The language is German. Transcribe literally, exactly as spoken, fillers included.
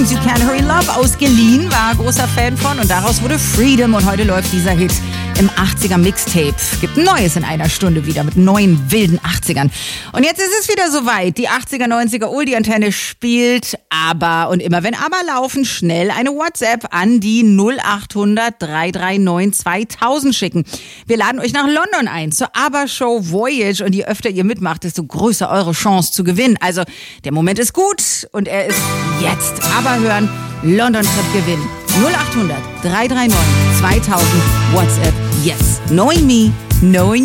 Tunes You Can't Hurry Love ausgeliehen, war großer Fan von und daraus wurde Freedom und heute läuft dieser Hit im achtziger Mixtape. Gibt ein neues in einer Stunde wieder mit neuen wilden achtzigern. Und jetzt ist es wieder soweit. Die achtziger, neunziger Oldie-Antenne spielt Aber und immer wenn Aber laufen, schnell eine WhatsApp an die null achthundert, drei drei neun, zweitausend schicken. Wir laden euch nach London ein zur Aber-Show Voyage und je öfter ihr mitmacht, desto größer eure Chance zu gewinnen. Also der Moment ist gut und er ist jetzt. Aber hören, London-Trip gewinnen. null achthundert, drei drei neun, zweitausend WhatsApp. Yes. Knowing me, knowing